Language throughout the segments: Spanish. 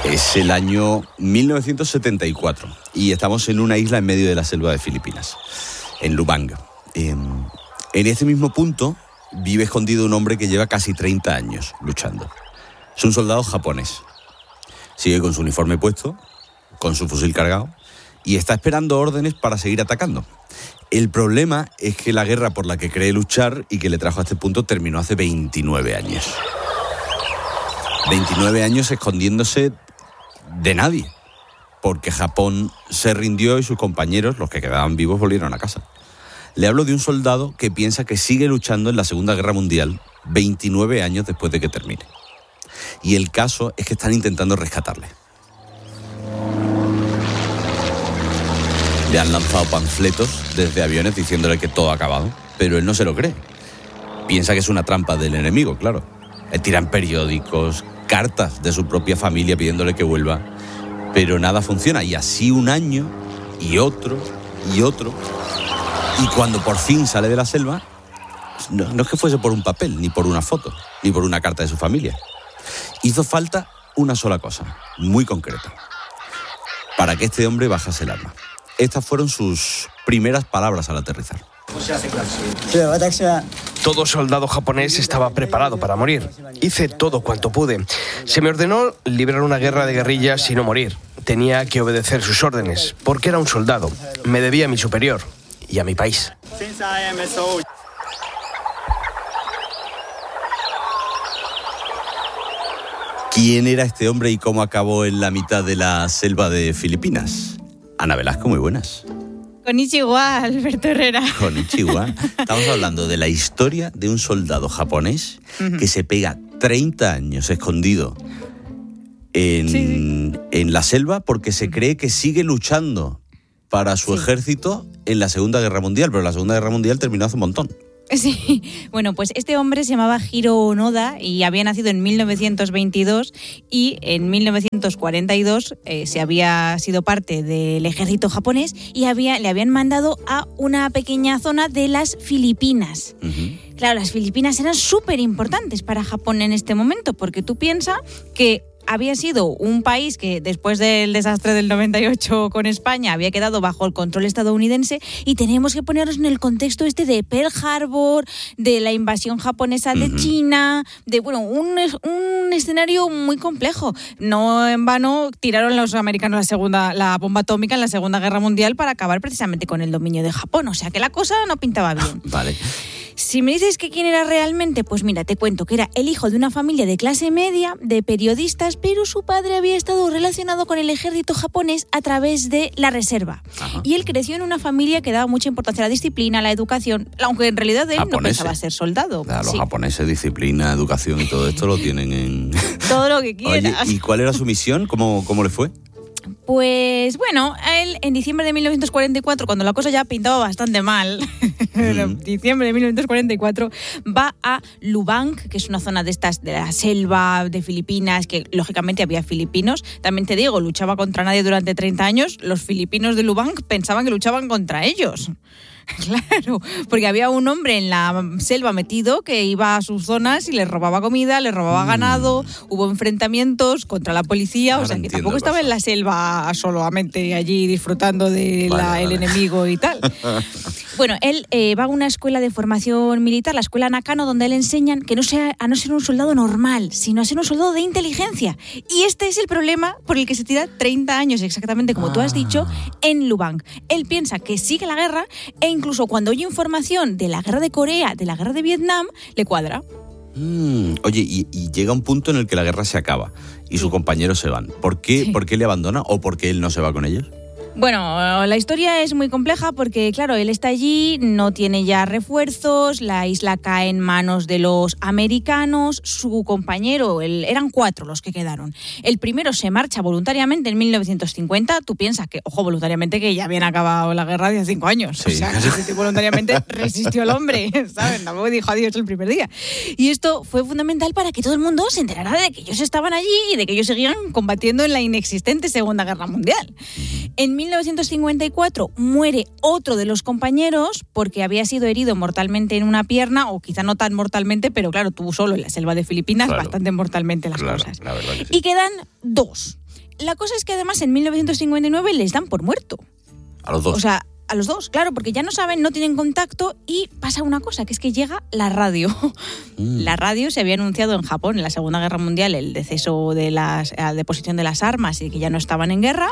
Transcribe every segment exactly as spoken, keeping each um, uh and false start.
Es el año mil novecientos setenta y cuatro y estamos en una isla en medio de la selva de Filipinas, en Lubang. En, en este mismo punto vive escondido un hombre que lleva casi treinta años luchando. Es un soldado japonés. Sigue con su uniforme puesto, con su fusil cargado y está esperando órdenes para seguir atacando. El problema es que la guerra por la que cree luchar y que le trajo a este punto terminó hace veintinueve años. veintinueve años escondiéndose de nadie, porque Japón se rindió y sus compañeros, los que quedaban vivos, volvieron a casa. Le hablo de un soldado que piensa que sigue luchando en la Segunda Guerra Mundial veintinueve años después de que termine. Y el caso es que están intentando rescatarle. Le han lanzado panfletos desde aviones diciéndole que todo ha acabado, pero él no se lo cree. Piensa que es una trampa del enemigo, claro. Le tiran periódicos, cartas de su propia familia pidiéndole que vuelva, pero nada funciona. Y así un año, y otro, y otro. Y cuando por fin sale de la selva, no, no es que fuese por un papel, ni por una foto, ni por una carta de su familia. Hizo falta una sola cosa, muy concreta, para que este hombre bajase el arma. Estas fueron sus primeras palabras al aterrizar. Todo soldado japonés estaba preparado para morir. Hice todo cuanto pude. Se me ordenó librar una guerra de guerrillas y no morir. Tenía que obedecer sus órdenes, porque era un soldado. Me debía a mi superior y a mi país. ¿Quién era este hombre y cómo acabó en la mitad de la selva de Filipinas? Ana Velasco, muy buenas. Konnichiwa, Alberto Herrera. Konnichiwa. Estamos hablando de la historia de un soldado japonés uh-huh. que se pega treinta años escondido en, sí. en la selva porque se cree que sigue luchando para su sí. ejército en la Segunda Guerra Mundial, pero la Segunda Guerra Mundial terminó hace un montón. Sí, bueno, pues este hombre se llamaba Hiro Onoda y había nacido en mil novecientos veintidós y en mil novecientos cuarenta y dos eh, se había sido parte del ejército japonés y había, le habían mandado a una pequeña zona de las Filipinas. Uh-huh. Claro, las Filipinas eran súper importantes para Japón en este momento, porque tú piensas que había sido un país que después del desastre del noventa y ocho con España había quedado bajo el control estadounidense y tenemos que ponernos en el contexto este de Pearl Harbor, de la invasión japonesa de uh-huh. China, de bueno, un, un escenario muy complejo. No en vano tiraron los americanos la segunda la bomba atómica en la Segunda Guerra Mundial para acabar precisamente con el dominio de Japón, o sea que la cosa no pintaba bien. Vale. Si me dices que quién era realmente, pues mira, te cuento que era el hijo de una familia de clase media, de periodistas, pero su padre había estado relacionado con el ejército japonés a través de la reserva. Ajá. Y él creció en una familia que daba mucha importancia a la disciplina, a la educación, aunque en realidad él japoneses. no pensaba ser soldado. Claro, sí. Los japoneses, disciplina, educación y todo esto lo tienen en... Todo lo que quieras. Oye, ¿y cuál era su misión? ¿Cómo, cómo le fue? Pues bueno, él en diciembre de mil novecientos cuarenta y cuatro, cuando la cosa ya pintaba bastante mal, en diciembre de mil novecientos cuarenta y cuatro, va a Lubang, que es una zona de estas de la selva de Filipinas, que lógicamente había filipinos. También te digo, luchaba contra nadie durante treinta años. Los filipinos de Lubang pensaban que luchaban contra ellos. Claro, porque había un hombre en la selva metido que iba a sus zonas y les robaba comida, les robaba mm. ganado, hubo enfrentamientos contra la policía, ahora o sea que tampoco estaba en la selva solamente allí disfrutando del vale, vale. enemigo y tal. Bueno, él eh, va a una escuela de formación militar, la escuela Nakano, donde le enseñan que no sea a no ser un soldado normal, sino a ser un soldado de inteligencia. Y este es el problema por el que se tira treinta años, exactamente como ah. tú has dicho, en Lubang. Él piensa que sigue la guerra e incluso cuando oye información de la guerra de Corea, de la guerra de Vietnam, le cuadra. Mm, oye, y, y llega un punto en el que la guerra se acaba y sus compañeros se van. ¿Por qué, sí. ¿Por qué le abandona o por qué él no se va con ellos? Bueno, la historia es muy compleja porque, claro, él está allí, no tiene ya refuerzos, la isla cae en manos de los americanos, su compañero, él, eran cuatro los que quedaron. El primero se marcha voluntariamente en mil novecientos cincuenta, tú piensas que, ojo, voluntariamente que ya habían acabado la guerra hace cinco años, sí. O sea, que voluntariamente resistió el hombre, ¿sabes? Tampoco dijo adiós el primer día. Y esto fue fundamental para que todo el mundo se enterara de que ellos estaban allí y de que ellos seguían combatiendo en la inexistente Segunda Guerra Mundial. En mil novecientos cincuenta y cuatro muere otro de los compañeros porque había sido herido mortalmente en una pierna, o quizá no tan mortalmente, pero claro, tuvo solo en la selva de Filipinas claro. bastante mortalmente las claro, cosas. La verdad que sí. Y quedan dos. la cosa es que además en mil novecientos cincuenta y nueve les dan por muerto. A los dos. O sea, a los dos, claro, porque ya no saben, no tienen contacto y pasa una cosa, que es que llega la radio. Mm. La radio se había anunciado en Japón en la Segunda Guerra Mundial el deceso de las, la deposición de las armas y que ya no estaban en guerra.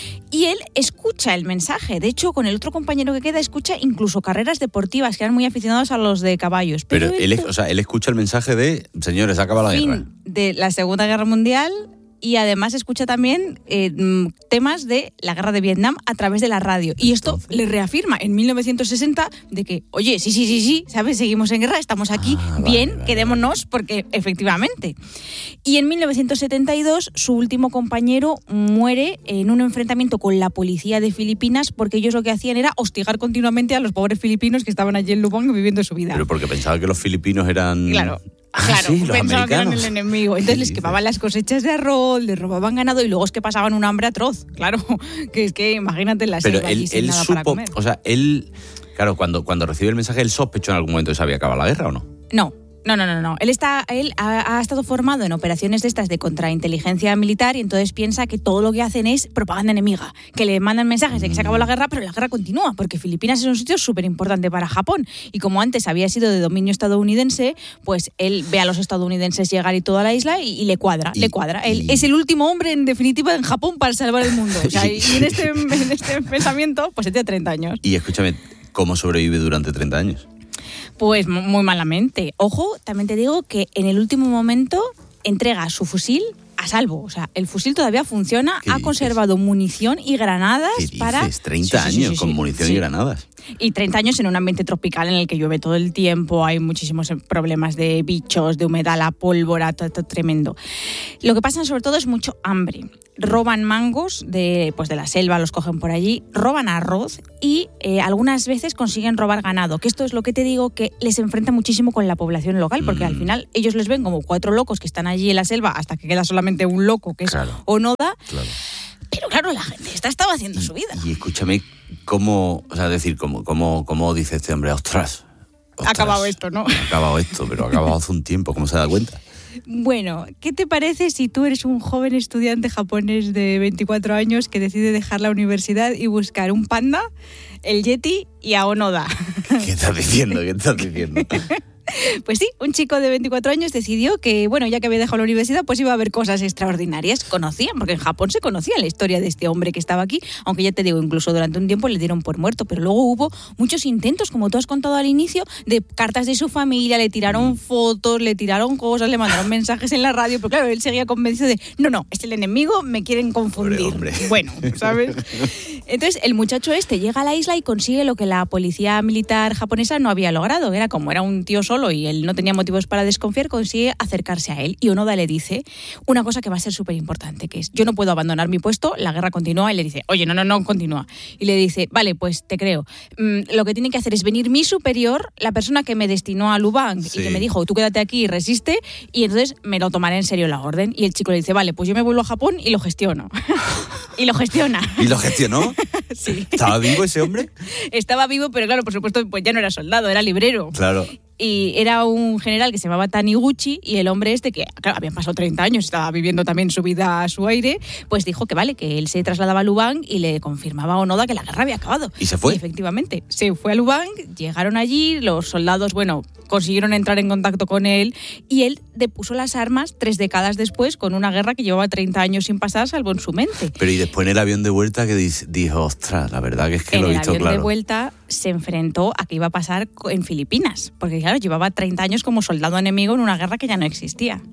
Y él escucha el mensaje. De hecho, con el otro compañero que queda, escucha incluso carreras deportivas, que eran muy aficionados a los de caballos. Pero, Pero él, él, o sea, él escucha el mensaje de, señores, acaba la fin guerra. De la Segunda Guerra Mundial. Y además escucha también eh, temas de la guerra de Vietnam a través de la radio. Y esto Entonces... le reafirma en mil novecientos sesenta de que, oye, sí, sí, sí, sí, ¿sabes? Seguimos en guerra, estamos aquí, ah, bien, vale, vale, quedémonos, porque efectivamente. Y en mil novecientos setenta y dos su último compañero muere en un enfrentamiento con la policía de Filipinas, porque ellos lo que hacían era hostigar continuamente a los pobres filipinos que estaban allí en Lubang viviendo su vida. Pero porque pensaba que los filipinos eran... Claro. Ah, claro, sí, los pensaban que eran americanos. el enemigo. Entonces les quemaban las cosechas de arroz, les robaban ganado y luego es que pasaban un hambre atroz. Claro, que es que imagínate la selva. Pero él, sin él nada supo, para comer. O sea, él, claro, cuando, cuando recibe el mensaje, él sospechó en algún momento que se había acabado la guerra, ¿o no? No. No, no, no, no. Él está, él ha, ha estado formado en operaciones de estas de contrainteligencia militar y entonces piensa que todo lo que hacen es propaganda enemiga, que le mandan mensajes de que se acabó la guerra, pero la guerra continúa, porque Filipinas es un sitio súper importante para Japón. Y como antes había sido de dominio estadounidense, pues él ve a los estadounidenses llegar y toda la isla y, y le cuadra, y, le cuadra. Él y... es el último hombre, en definitiva, en Japón para salvar el mundo. O sea, y, y en, este, en este pensamiento, pues se tiene treinta años. Y escúchame, ¿cómo sobrevive durante treinta años? Pues muy malamente. Ojo, también te digo que en el último momento entrega su fusil a salvo. O sea, el fusil todavía funciona, ha dices? conservado munición y granadas ¿Qué dices? para... treinta sí, sí, años sí, sí, con sí, munición sí. y granadas. Y treinta años en un ambiente tropical en el que llueve todo el tiempo, hay muchísimos problemas de bichos, de humedad, la pólvora, todo, todo tremendo. Lo que pasa sobre todo es mucho hambre. Roban mangos de, pues de la selva, los cogen por allí, roban arroz y eh, algunas veces consiguen robar ganado, que esto es lo que te digo, que les enfrenta muchísimo con la población local, porque mm. al final ellos les ven como cuatro locos que están allí en la selva hasta que queda solamente un loco, que es claro. Onoda. Claro. Pero claro, la gente esta estaba haciendo y, su vida. Y escúchame, ¿cómo, o sea, decir, cómo, cómo, cómo dice este hombre, ostras, ostras, ha acabado esto, ¿no? Ha acabado esto, pero ha acabado hace un tiempo, ¿cómo se da cuenta? Bueno, ¿qué te parece si tú eres un joven estudiante japonés de veinticuatro años que decide dejar la universidad y buscar un panda, el Yeti y a Onoda? ¿Qué estás diciendo? ¿Qué estás diciendo? Pues sí, un chico de veinticuatro años decidió que, bueno, ya que había dejado la universidad, pues iba a haber cosas extraordinarias. Conocían, porque en Japón se conocía la historia de este hombre que estaba aquí, aunque ya te digo, incluso durante un tiempo le dieron por muerto, pero luego hubo muchos intentos, como tú has contado al inicio, de cartas de su familia, le tiraron fotos, le tiraron cosas, le mandaron mensajes en la radio, pero claro, él seguía convencido de, no, no, es el enemigo, me quieren confundir. Hombre, hombre. Bueno, ¿sabes? Entonces, el muchacho este llega a la isla y consigue lo que la policía militar japonesa no había logrado, era como era un tío solo y él no tenía motivos para desconfiar, consigue acercarse a él y Onoda le dice una cosa que va a ser súper importante, que es, yo no puedo abandonar mi puesto, la guerra continúa, y le dice, oye, no, no, no, continúa. Y le dice, vale, pues te creo, mm, lo que tiene que hacer es venir mi superior, la persona que me destinó a Lubang sí. y que me dijo, tú quédate aquí y resiste, y entonces me lo tomaré en serio la orden. Y el chico le dice, vale, pues yo me vuelvo a Japón y lo gestiono. Y lo gestiona. ¿Y lo gestionó? Sí. ¿Estaba vivo ese hombre? Estaba vivo, pero claro, por supuesto, pues ya no era soldado, era librero. Claro. Y era un general que se llamaba Taniguchi y el hombre este, que claro, habían pasado treinta años, estaba viviendo también su vida a su aire, pues dijo que vale, que él se trasladaba a Lubang y le confirmaba a Onoda que la guerra había acabado. ¿Y se fue? Y efectivamente, se fue a Lubang, llegaron allí, los soldados, bueno, consiguieron entrar en contacto con él y él depuso las armas tres décadas después con una guerra que llevaba treinta años sin pasar, salvo en su mente. Pero y después en el avión de vuelta que dijo, ostras, la verdad que es que en lo he visto claro. En el avión de vuelta se enfrentó a qué iba a pasar en Filipinas, porque claro, llevaba treinta años como soldado enemigo en una guerra que ya no existía.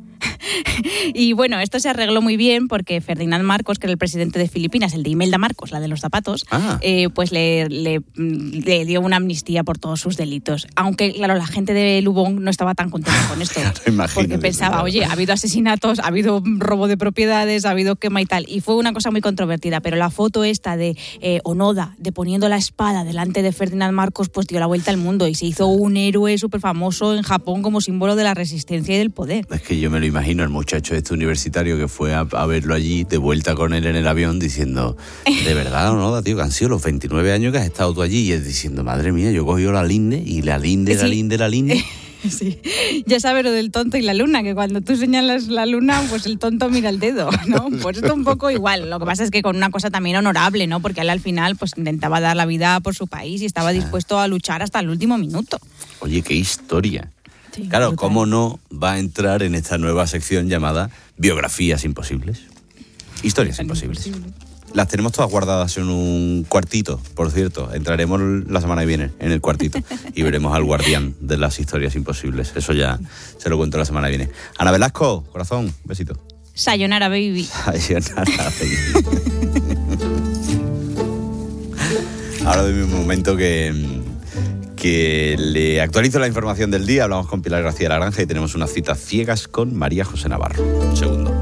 Y bueno, esto se arregló muy bien porque Ferdinand Marcos, que era el presidente de Filipinas, el de Imelda Marcos, la de los zapatos, ah. eh, pues le, le, le dio una amnistía por todos sus delitos. Aunque, claro, la gente de Lubang no estaba tan contenta con esto. Claro, porque pensaba, claro. oye, ha habido asesinatos, ha habido robo de propiedades, ha habido quema y tal. Y fue una cosa muy controvertida. Pero la foto esta de eh, Onoda, de poniendo la espada delante de Ferdinand Marcos, pues dio la vuelta al mundo y se hizo un héroe súper famoso en Japón como símbolo de la resistencia y del poder. Es que yo me lo imagino, el muchacho este universitario que fue a, a verlo allí, de vuelta con él en el avión, diciendo, de verdad, Onoda, tío, que han sido los veintinueve años que has estado tú allí, y él diciendo, madre mía, yo cogí la linde, y la linde, sí. la linde, la linde, Sí, ya sabes lo del tonto y la luna, que cuando tú señalas la luna, pues el tonto mira el dedo, ¿no? Pues esto un poco igual. Lo que pasa es que con una cosa también honorable, ¿no? Porque él al final pues intentaba dar la vida por su país y estaba dispuesto a luchar hasta el último minuto. Oye, qué historia. Sí, claro, brutal. ¿cómo no va a entrar en esta nueva sección llamada Biografías Imposibles? Historias imposibles. Imposible. Las tenemos todas guardadas en un cuartito, por cierto. Entraremos la semana que viene en el cuartito y veremos al guardián de las historias imposibles. Eso ya se lo cuento la semana que viene. Ana Velasco, corazón, besito. Sayonara, baby. Sayonara, baby. Ahora doy un momento que, que le actualizo la información del día. Hablamos con Pilar García de la Granja y tenemos unas citas ciegas con María José Navarro. Un segundo.